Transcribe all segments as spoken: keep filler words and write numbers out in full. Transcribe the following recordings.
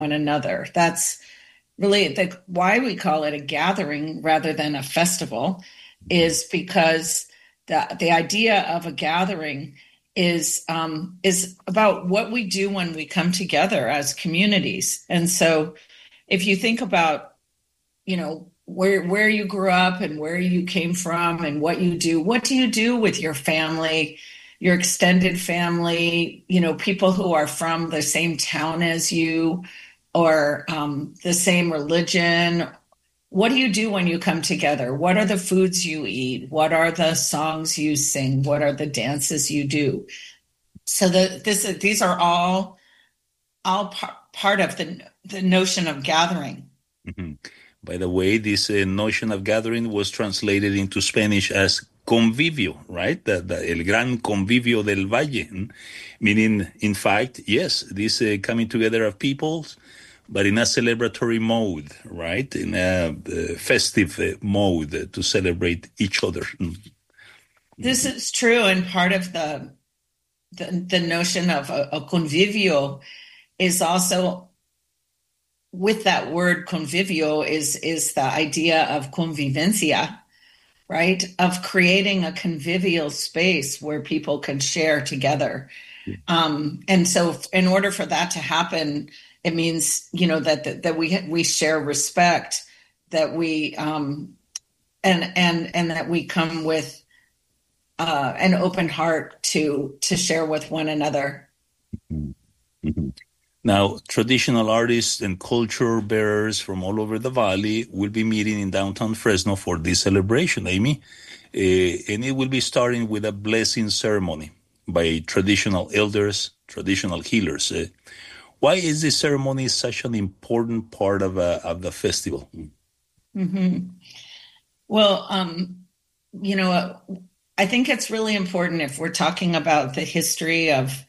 one another. That's really the, why we call it a gathering rather than a festival, is because the the idea of a gathering is um, is about what we do when we come together as communities. And so if you think about, you know, where where you grew up and where you came from and what you do, what do you do with your family, your extended family, you know, people who are from the same town as you or um, the same religion? What do you do when you come together? What are the foods you eat? What are the songs you sing? What are the dances you do? So the, this, these are all all par- part of the the notion of gathering. Mhm. By the way, this uh, notion of gathering was translated into Spanish as convivio, right? The, the, el gran convivio del valle, mm? Meaning, in fact, yes, this uh, coming together of peoples, but in a celebratory mode, right? In a uh, festive uh, mode uh, to celebrate each other. Mm. This is true, and part of the the, the notion of a, a convivio is also, with that word convivio, is is the idea of convivencia, right? Of creating a convivial space where people can share together. Um, and so in order for that to happen, it means, you know, that that, that we we share respect, that we um, and and and that we come with uh, an open heart to to share with one another. Mm-hmm. Now, traditional artists and culture bearers from all over the valley will be meeting in downtown Fresno for this celebration, Amy. Uh, and it will be starting with a blessing ceremony by traditional elders, traditional healers. Uh, why is this ceremony such an important part of, uh, of the festival? Mm-hmm. Well, um, you know, I think it's really important, if we're talking about the history of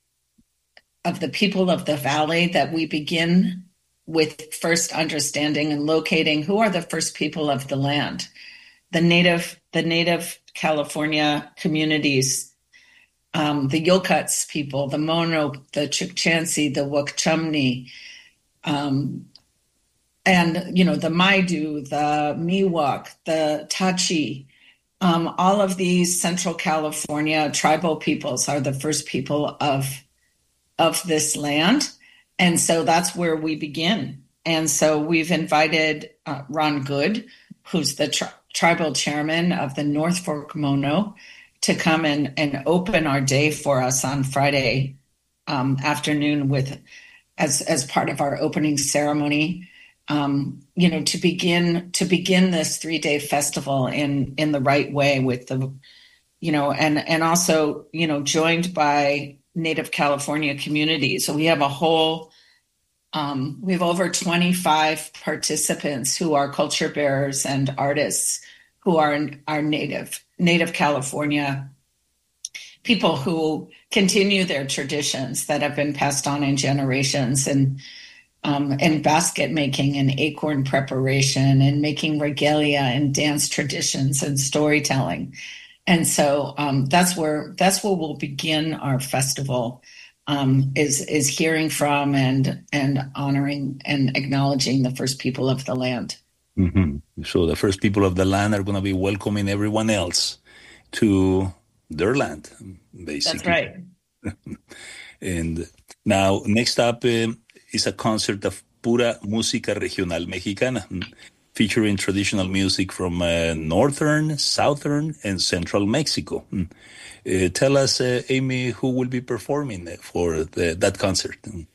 of the people of the valley, that we begin with first understanding and locating who are the first people of the land, the native, the native California communities, um, the Yokuts people, the Mono, the Chukchansi, the Wukchumni, um, and you know the Maidu, the Miwok, the Tachi. Um, all of these Central California tribal peoples are the first people of of this land. And so that's where we begin. And so we've invited uh, Ron Good, who's the tri- tribal chairman of the North Fork Mono, to come and, and open our day for us on Friday um, afternoon with as as part of our opening ceremony. Um, you know, to begin to begin this three-day festival in in the right way, with the, you know, and and also, you know, joined by Native California communities. So we have a whole, um, we have over twenty-five participants who are culture bearers and artists who are are native Native California people who continue their traditions that have been passed on in generations, and um, and basket making and acorn preparation and making regalia and dance traditions and storytelling. And so um, that's where that's where we'll begin our festival, um, is is hearing from and and honoring and acknowledging the first people of the land. Mm-hmm. So the first people of the land are going to be welcoming everyone else to their land, That's basically. right. And now, next up uh, is a concert of Pura Música Regional Mexicana, featuring traditional music from uh, northern, southern, and central Mexico. Uh, tell us, uh, Amy, who will be performing for the, that concert?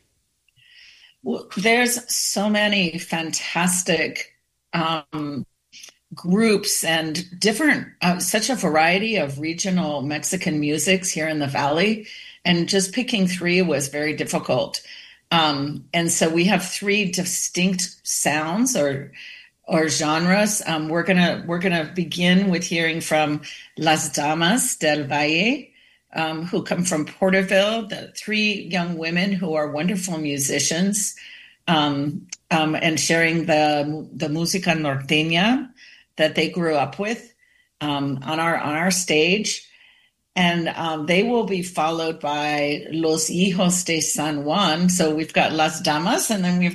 Well, there's so many fantastic um, groups and different, uh, such a variety of regional Mexican musics here in the Valley. And just picking three was very difficult. Um, and so we have three distinct sounds or or genres. Um, we're gonna we're gonna begin with hearing from Las Damas del Valle, um, who come from Porterville. The three young women who are wonderful musicians, um, um, and sharing the the música norteña that they grew up with um, on our on our stage. And um, they will be followed by Los Hijos de San Juan. So we've got Las Damas, and then we've